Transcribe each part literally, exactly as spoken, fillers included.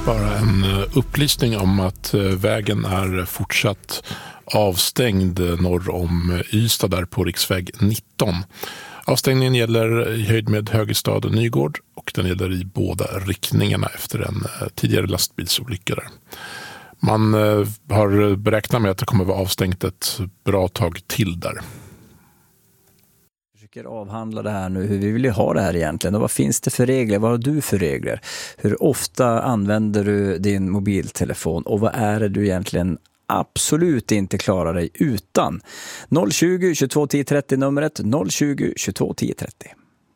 Bara en upplysning om att vägen är fortsatt avstängd norr om Ystad där på riksväg nitton. Avstängningen gäller i höjd med Högestad och Nygård och den gäller i båda riktningarna efter en tidigare lastbilsolycka där. Man har beräknat med att det kommer vara avstängt ett bra tag till där. Vi försöker avhandla det här nu, hur vi vill ju ha det här egentligen och vad finns det för regler, vad har du för regler? Hur ofta använder du din mobiltelefon och vad är det du egentligen absolut inte klarar dig utan? noll tjugo, tjugotvå, tio trettio numret noll tjugo, tjugotvå, tio trettio.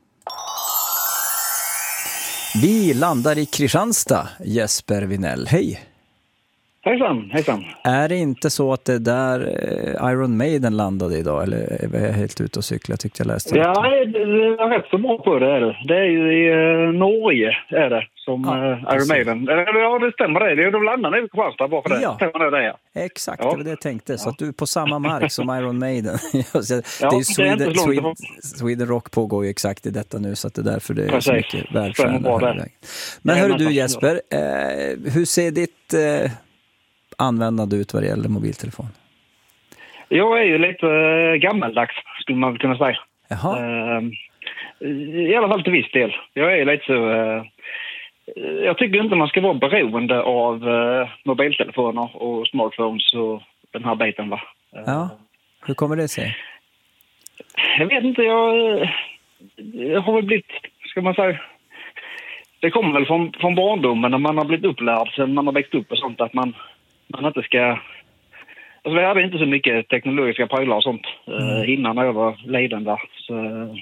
Vi landar i Kristianstad, Jesper Vinell. Hej! Hejsan, hejsan. Är det inte så att det där Iron Maiden landade idag? Eller är jag helt ute och cykla? Jag tyckte jag läste det. Ja, det är rätt så bra på det. Är det. det är ju i uh, Norge är det som ja, uh, Iron Maiden. Ja, det stämmer det. Det är de landar nu i Kristianstad bara för det. Ja, stämmer det, ja. Exakt, ja. Det var det jag tänkte. Så att du är på samma mark som Iron Maiden. det ja, är ju Sweden, det är Sweden, Sweden Rock pågår ju exakt i detta nu. Så att det är därför det är Precis. Så mycket världsstjärnor. Men hör du Jesper, eh, hur ser ditt... Eh, användande ut vad det gäller mobiltelefon? Jag är ju lite äh, gammaldags, skulle man kunna säga. Jaha. Äh, I alla fall till viss del. Jag är lite så... Äh, jag tycker inte man ska vara beroende av äh, mobiltelefoner och smartphones och den här biten, va? Ja, hur kommer det sig? Jag vet inte, jag, jag har väl blivit, ska man säga... Det kommer väl från, från barndomen när man har blivit upplärd sen man har växt upp och sånt att man man inte ska... Alltså vi hade inte så mycket teknologiska prylar och sånt mm. eh, innan jag var leden där. Så,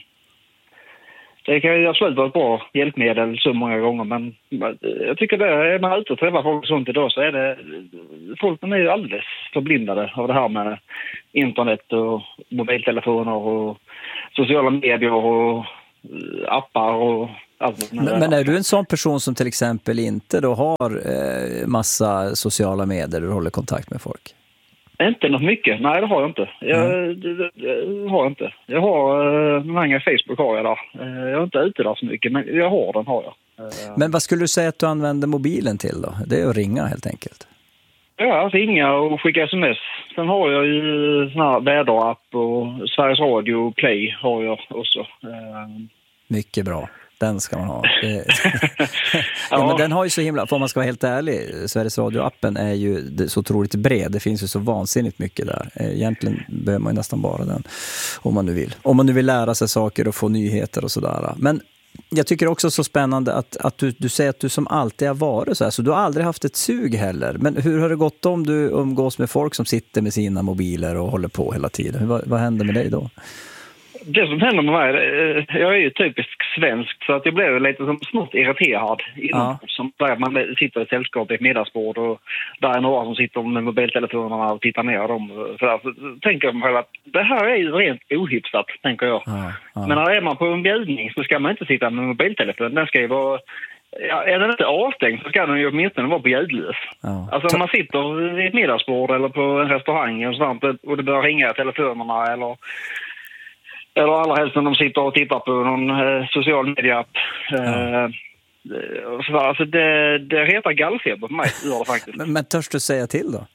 det kan ju absolut vara ett bra hjälpmedel så många gånger, men jag tycker det, är man ute och träffar folk och sånt idag så är det... Folk är ju alldeles förblindade av det här med internet och mobiltelefoner och sociala medier och appar och... Men, men är du en sån person som till exempel inte då har eh, massa sociala medier och håller kontakt med folk? Inte något mycket. Nej, det har jag inte. Jag, mm. det, det, det har jag inte. Jag har eh, många Facebook har jag där. Eh, jag är inte ute där så mycket, men jag har den har jag. Eh, men vad skulle du säga att du använder mobilen till då? Det är att ringa helt enkelt. Ja, ringa och skicka sms. Sen har jag ju sån här väderapp och Sveriges Radio Play har jag också. Eh, Mycket bra. Den ska man ha. ja, ja. Men den har ju så himla, för man ska vara helt ärlig, Sveriges Radio-appen är ju så otroligt bred. Det finns ju så vansinnigt mycket där. Egentligen behöver man ju nästan bara den om man nu vill. Om man nu vill lära sig saker och få nyheter och sådär. Men jag tycker också så spännande att, att du, du säger att du som alltid har varit så här. Så du har aldrig haft ett sug heller. Men hur har det gått om du umgås med folk som sitter med sina mobiler och håller på hela tiden? Vad, vad händer med dig då? Det som händer med mig, jag är ju typisk svensk så att jag blev lite som smått irriterad innan, ja. Som där man sitter i sällskap i ett middagsbord och där är några som sitter med mobiltelefonerna och tittar ner dem. Så där, så tänker jag mig själv att det här är ju rent ohyfsat, tänker jag. Ja, ja. Men när är man på en bjudning så ska man inte sitta med mobiltelefonen. Den ska ju vara... Ja, är den inte avstängd så ska den ju åtminstone vara på ljudlös. Ja. Alltså om man sitter i ett middagsbord eller på en restaurang och, sånt, och det börjar ringa telefonerna eller... Eller allra helst när de sitter och tittar på någon eh, social media-app. Eh, och så, alltså det, det retar gallfeber på mig, gör det faktiskt. men, men törs du säga till då?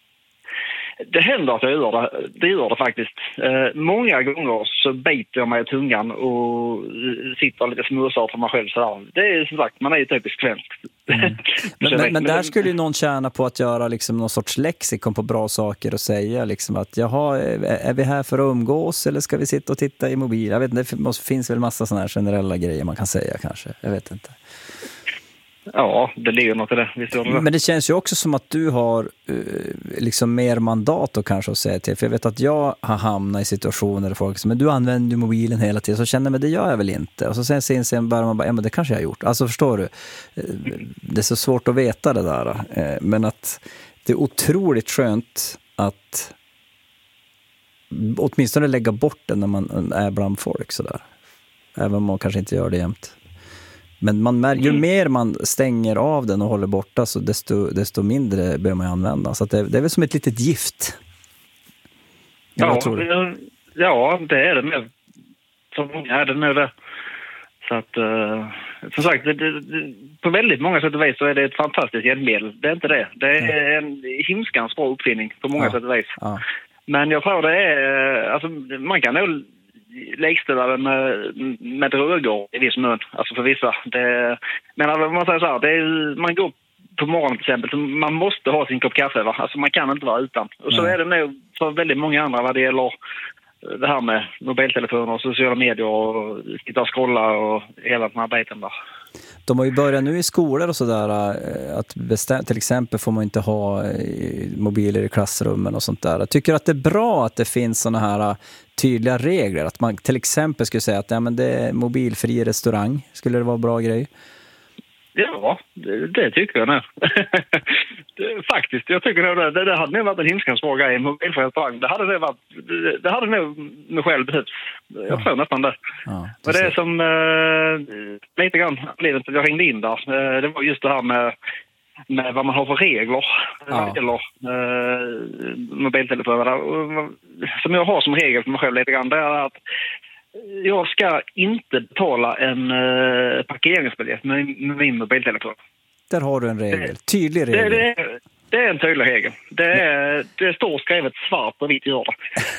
Det händer att jag gör det, det gör det faktiskt. Eh, många gånger så biter jag mig i tungan och sitter lite smusar för mig själv. Så det är som sagt, man är ju typiskt svensk. Mm. men, men, men där skulle ju någon tjäna på att göra liksom någon sorts lexikon på bra saker och säga liksom att jaha, är vi här för att umgås eller ska vi sitta och titta i mobil? Jag vet inte, det finns väl massa sådana här generella grejer man kan säga kanske. Jag vet inte. Ja, det ligger något i det. Visst det. Men det känns ju också som att du har uh, liksom mer mandat och kanske att säga till. För jag vet att jag har hamnat i situationer där folk säger, men du använder ju mobilen hela tiden. Så känner jag, men det gör jag väl inte. Och så sen sen, sen börjar man bara, ja men det kanske jag har gjort. Alltså förstår du? Det är så svårt att veta det där. Uh, men att det är otroligt skönt att åtminstone lägga bort den när man är bland folk sådär. Även om man kanske inte gör det jämt. Men man mär, ju mer man stänger av den och håller borta så desto, desto mindre behöver man använda. Så att det, det är väl som ett litet gift. Ja, tror du? Ja, det är det med. För många är det nu det. Så att, som sagt, det, det, på väldigt många sätt och vis så är det ett fantastiskt hjälpmedel. Det är inte det. Det är en himskans bra uppfinning på många ja. sätt och vis. Ja. Men jag tror det är, alltså man kan nog likställa det med, med droger i viss mån, alltså för vissa. Det, men alltså, man säger så här, det är, man går på morgonen till exempel, man måste ha sin kopp kaffe, va? Alltså man kan inte vara utan. Och så Nej. är det nog för väldigt många andra vad det gäller det här med mobiltelefoner och sociala medier och sitta och scrolla och hela den här biten där. De har ju börjat nu i skolor och sådär att bestäm, till exempel får man inte ha mobiler i klassrummen och sånt där. Jag tycker att det är bra att det finns såna här tydliga regler. Att man till exempel skulle säga att ja, men det är mobilfri restaurang. Skulle det vara en bra grej? Ja, det, det tycker jag nu. Faktiskt, jag tycker nog det, det, det hade nog varit en himskans bra grej, en mobilfri restaurang. Det hade det varit, det, det hade nog mig själv behövts. Jag ja. tror nästan det. Ja, det, det är som eh, lite grann livet att jag ringde in där. Eh, det var just det här med, med vad man har för regler. Ja. Eller eh, mobiltelefoner. Som jag har som regel för mig själv lite grann, det är att jag ska inte betala en uh, parkeringsbiljett med, med min mobiltelefon. Där har du en regel. Tydlig regel. Det, det, det är en tydlig regel. Det, är, det står skrivet svart och vitt gör det.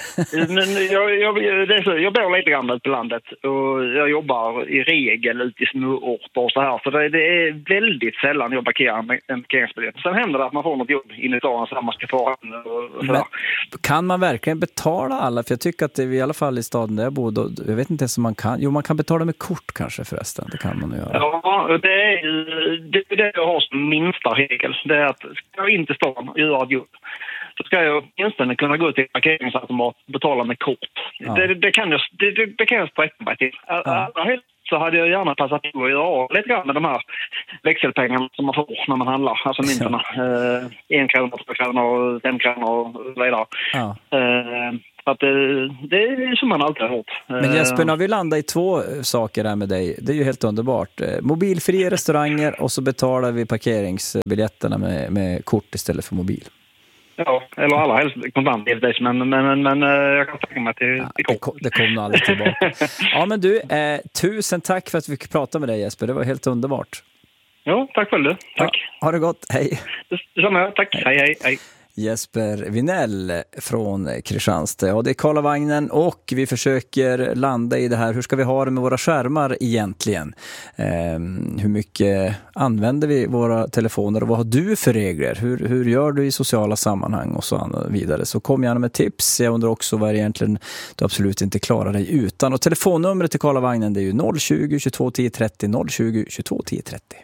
Men jag, jag, det är så, jag bor lite grann ute på landet och jag jobbar i regel ute i småorter och så här. Så det, det är väldigt sällan jag parkerar med en parkeringsbiljett. Sen händer det att man får något jobb in i dagen så man ska få och, och så. Kan man verkligen betala alla? För jag tycker att det är i alla fall i staden där jag bor, då, jag vet inte ens om man kan. Jo, man kan betala med kort kanske förresten. Det kan man ju göra. Ja, det är det, det jag har som minsta regel. Det är att ska jag inte stå och göra ett jobb, så ska jag åtminstone kunna gå till parkeringsautomat och betala med kort. Ja. Det, det, kan jag, det, det kan jag sträcka mig till. Ja. Så hade jag gärna passat på att göra lite grann med de här växelpengarna som man får när man handlar. Alltså myntorna. Ja. Eh, en krona, två kronor, fem kronor och så vidare. Ja. Eh, att det, det är som man alltid har gjort. Men Jesper, när vi landar i två saker här med dig, det är ju helt underbart. Mobilfria restauranger och så betalar vi parkeringsbiljetterna med, med kort istället för mobil. Ja, eller alla helst kontant givetvis, men, men, men, men jag kan tänka mig till, ja, till kort. Det, det kommer aldrig tillbaka. Ja, men du, eh, tusen tack för att vi fick prata med dig, Jesper. Det var helt underbart. Ja, tack själv du. Tack. Ja, ha det gott. Hej. Detsamma, tack. Hej, hej, hej. hej. Jesper Vinell från Kristianstad. Ja, det är Karlavagnen och vi försöker landa i det här. Hur ska vi ha det med våra skärmar egentligen? Eh, hur mycket använder vi våra telefoner och vad har du för regler? Hur, hur gör du i sociala sammanhang och så vidare? Så kom gärna med tips. Jag undrar också vad egentligen du absolut inte klarar dig utan. Och telefonnumret till Karlavagnen, det är ju noll tjugo, tjugotvå, tio trettio, noll tjugo, tjugotvå, tio trettio.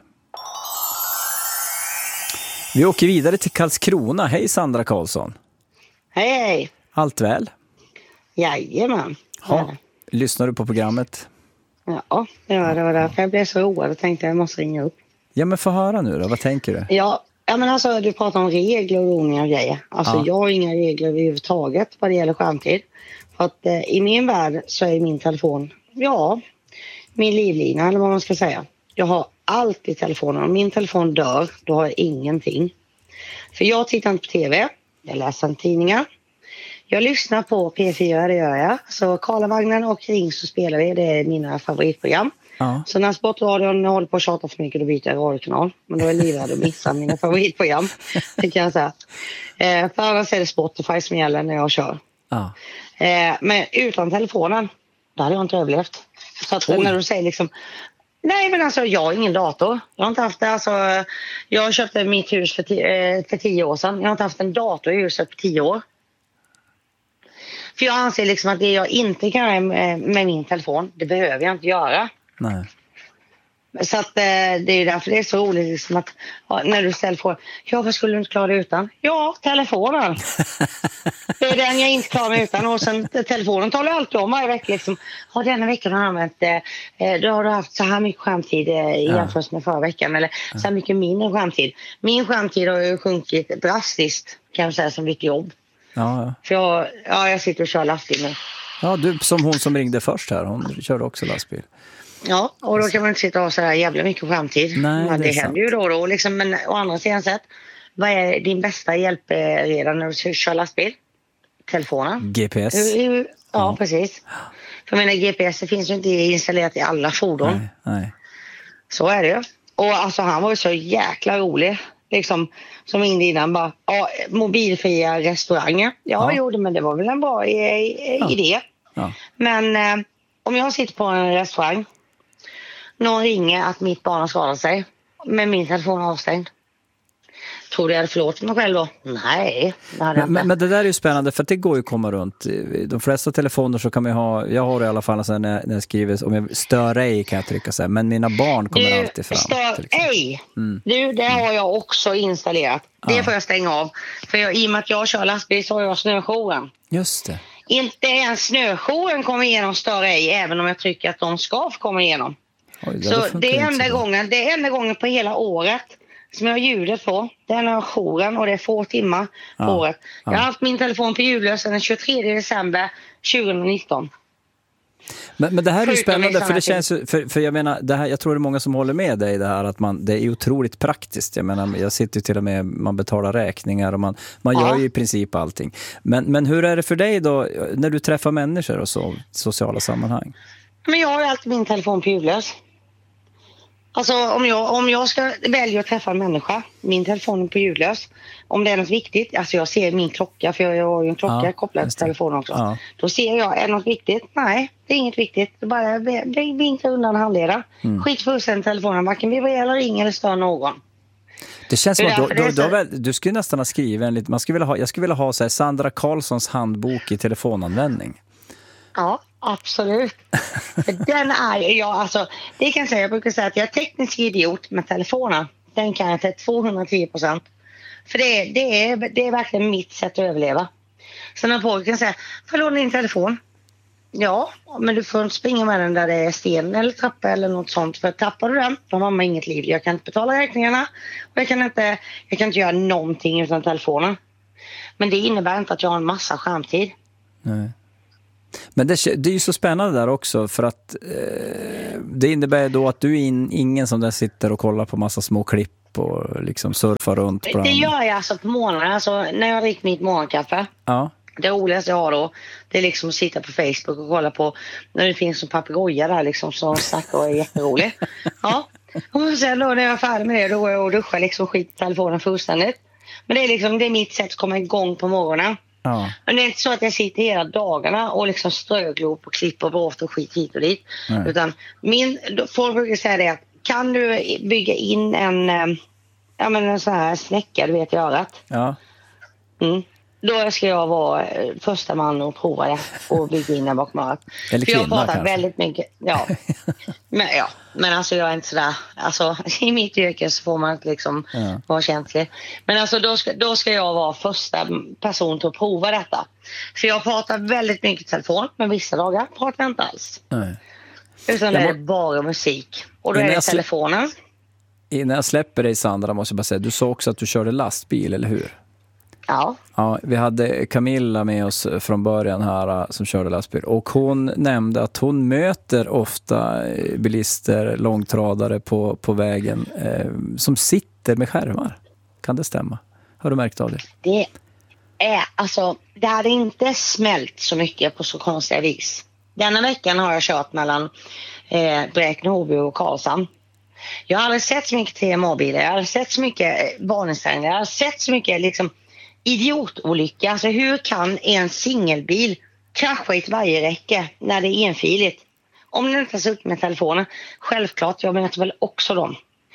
Vi åker vidare till Karlskrona. Hej Sandra Karlsson. Hej hej. Allt väl? Jajamän. Ja. Lyssnar du på programmet? Ja, det var, det var därför jag blev så road och tänkte jag måste ringa upp. Ja, men få höra nu då. Vad tänker du? Ja, ja men alltså du pratar om regler och ordning och grejer. Alltså ja. Jag har inga regler överhuvudtaget vad det gäller skärmtid. För att eh, i min värld så är min telefon, ja, min livlina eller vad man ska säga. Jag har allt i telefonen. Om min telefon dör, då har jag ingenting. För jag tittar inte på tv. Jag läser tidningar. Jag lyssnar på P fyra, det gör jag. Så Karlavagnen och Ring så spelar vi. Det är mina favoritprogram. Ja. Så när Sportradion håller på att tjata för mycket, då byter jag radiokanal. Men då är jag livrädd att missa mina favoritprogram. Det kan jag säga. Eh, för annars är det Spotify som gäller när jag kör. Ja. Eh, men utan telefonen, då hade jag inte överlevt. Så att när du säger liksom... Nej, men alltså jag har ingen dator. Jag har inte haft det. Alltså, jag köpte mitt hus för, t- för tio år sedan. Jag har inte haft en dator i huset på tio år. För jag anser liksom att det jag inte kan göra med, med min telefon, det behöver jag inte göra. Nej. Så att, det är ju därför det är så roligt liksom att när du ställer frågan, ja vad skulle du inte klara det utan? Ja, telefonen. Det är den jag inte klarar mig utan. Och sen telefonen talar jag alltid om varje vecka liksom, ja denna veckan har jag använt eh, då har du haft så här mycket skärmtid eh, i ja. jämförelse med förra veckan eller ja. så här mycket mindre skärmtid. Min skärmtid har ju sjunkit drastiskt kan jag säga som mitt jobb. Ja, ja. För jag, ja, jag sitter och kör lastbil nu. Ja, du som hon som ringde först här, hon körde också lastbil. Ja, och då kan man inte sitta och ha så här jävla mycket skärmtid. Nej, men det, det händer ju då och då. Liksom, men å andra sidan sett, vad är din bästa hjälp redan när du kör lastbil? Telefonen. G P S. Ja, ja, ja. precis. För jag menar, G P S det finns ju inte installerat i alla fordon. Nej, nej. Så är det ju. Och alltså han var ju så jäkla rolig. Liksom, som in innan bara, ja, mobilfria restauranger. Ja, Ja. jo, men det var väl en bra i, i, Ja. idé. Ja. Men eh, om jag sitter på en restaurang, någon ringer att mitt barn har skadat sig, men min telefon är avstängd. Tror du jag hade förlåtit mig själv då? Nej, det hade jag Men, inte. men det där är ju spännande, för att det går ju att komma runt. De flesta telefoner så kan man ha, jag har det i alla fall alltså när, när jag skriver, om jag stör ej kan jag trycka så här, men mina barn kommer Du, alltid fram. stör till exempel. ej. Mm. Du, det har jag också installerat. Det Ja. får jag stänga av. För jag, i och med att jag kör lastbil så har jag snöjouren. Just det. Inte ens snöjouren kommer igenom stör ej, även om jag tycker att de ska få komma igenom. Oj, ja, då Så funkar det är, inte enda så bra. gången, det är enda gången på hela året som jag har ljudet på. Det är när jag har jouren och det är få timmar på Ja, året. Jag ja. har haft min telefon på ljudlös sedan den tjugotredje december tjugonitton. Men, men det här är ju Förutom spännande, i för det såna känns ju, för, för jag menar, det här, jag tror det är många som håller med dig i det här, att man, det är otroligt praktiskt. Jag menar, jag sitter ju till och med, man betalar räkningar och man, man Ja. gör ju i princip allting. Men, men hur är det för dig då, när du träffar människor och så, sociala sammanhang? Men jag har alltid min telefon på ljudlös. Alltså om jag, om jag ska välja att träffa en människa, min telefon är på ljudlös. Om det är något viktigt, alltså jag ser min klocka, för jag har ju en klocka Ja, kopplad just till det. telefonen också. Ja. Då ser jag, är det något viktigt? Nej, det är inget viktigt. Det bara det vinkar undan handleda. Mm. Skit fullständigt telefonen, varken vibrerar eller ringer eller stör någon. Det känns som Det är att då, därför då, det är då, så- väl, du skulle nästan ha skrivit en lite, man skulle vilja ha, jag skulle vilja ha så här, Sandra Karlssons handbok i telefonanvändning. Ja, absolut. För den är jag, alltså, det kan jag säga, jag brukar säga att jag är teknisk idiot med telefonen. Den kan jag till tvåhundratio procent. För det, är- det, är, det är verkligen mitt sätt att överleva. Så när folk kan säga, får jag låna din telefon? Ja, men du får inte springa med den där det är sten eller trappa eller något sånt. För tappar du den, då har man inget liv. Jag kan inte betala räkningarna och jag kan inte, jag kan inte göra någonting utan telefonen. Men det innebär inte att jag har en massa skärmtid. Nej. Men det, det är ju så spännande där också, för att eh, det innebär då att du är in, ingen som där sitter och kollar på massa små klipp och liksom surfar runt på Det dem. gör jag alltså på morgonen, alltså när jag dricker mitt morgonkaffe. Ja. Det roligaste jag har då, det är liksom att sitta på Facebook och kolla på när det finns en papegoja där liksom som snackar och är jätterolig. Ja, och sen då när jag är färdig med det, då går jag och duschar liksom, skit telefonen fullständigt. Men det är liksom, det är mitt sätt att komma igång på morgonen. Ja. Men det är inte så att jag sitter hela dagarna och liksom ströglop och klipper bort och skit hit och dit. Nej. Utan min, folk brukar säga det att kan du bygga in en, eh, ja men en sån här snäcka, du vet i örat. Ja. Mm. Då ska jag vara eh, första man och prova det och bygga in den bakom örat. Eller För jag kvinna pratar kanske. väldigt mycket, ja. men, ja. Men alltså jag är inte sådär, alltså i mitt yrke så får man inte liksom Ja. vara känslig. Men alltså då ska, då ska jag vara första person till att prova detta. För jag pratar väldigt mycket i telefon, men vissa dagar pratar jag inte alls. Nej. Utan Jag det är må- bara musik. Och då Innan är det jag slä- telefonen. Innan jag släpper dig, Sandra, måste jag bara säga, du sa också att du körde lastbil, eller hur? Ja. Ja, vi hade Camilla med oss från början här som körde lastbil, och hon nämnde att hon möter ofta bilister, långtradare på, på vägen eh, som sitter med skärmar. Kan det stämma? Har du märkt av det? Det är, alltså, det hade inte smält så mycket på så konstiga vis. Denna veckan har jag kört mellan eh, Bräkne-Hoby och Karlshamn. Jag har aldrig sett så mycket T M A-bilar, jag har aldrig sett så mycket eh, varningssignaler, jag har sett så mycket liksom, idiotolycka. Alltså hur kan en singelbil krascha i ett vajerräcke när det är enfiligt? Om den inte har suttit med telefonen. Självklart, jag möter väl också dem.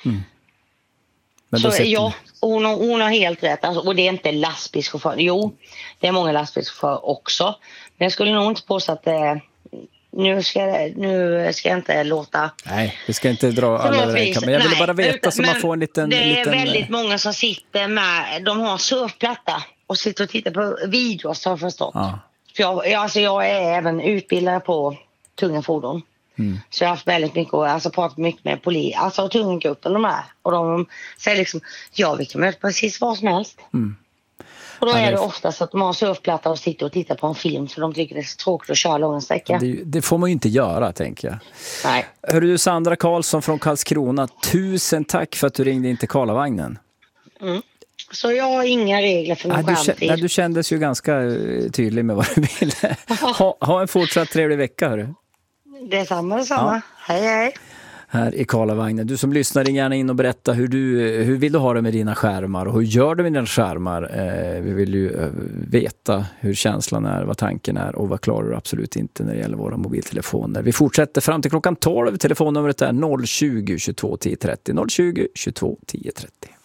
Men då Så sätter- ja, hon har, hon har helt rätt. Alltså, och det är inte lastbilschaufför. Jo, det är många lastbilschaufförer också. Men jag skulle nog inte påstå att det, nu, ska, nu ska jag inte låta... Nej, vi ska inte dra på alla något över en vis. kam. Men jag ville Nej, bara veta utan- så man men får en liten... Det är liten väldigt många som sitter med... De har surfplatta och sitter och tittar på videos, har jag förstått. Ja. För jag, jag, alltså jag är även utbildad på tunga fordon. Mm. Så jag har haft väldigt mycket, alltså pratat mycket med polis, alltså tunga gruppen de är. Och de säger liksom, ja vi kan möta precis vad som helst. Mm. Och då Ja, det är är det f- oftast att de har surfplatta och sitter och tittar på en film för de tycker det är så tråkigt att köra långa sträckor. Det, det får man ju inte göra, tänker jag. Nej. Hör du, Sandra Karlsson från Karlskrona, tusen tack för att du ringde in till Karlavagnen. Mm. Så jag har inga regler för Ja, min du, kä- skärmtid. ja, du kändes ju ganska eh, tydlig med vad du ville. Ha, ha en fortsatt trevlig vecka, hörru. Detsamma, detsamma. Ja. Hej hej. här i Karlavagnen. Du som lyssnar, ring gärna in och berätta hur, du, hur vill du ha det med dina skärmar och hur gör du med dina skärmar? Eh, vi vill ju eh, veta hur känslan är, vad tanken är och vad klarar du absolut inte när det gäller våra mobiltelefoner. Vi fortsätter fram till klockan tolv. Telefonnumret är noll tjugo, tjugotvå, tio trettio. noll tjugo, tjugotvå, tio trettio.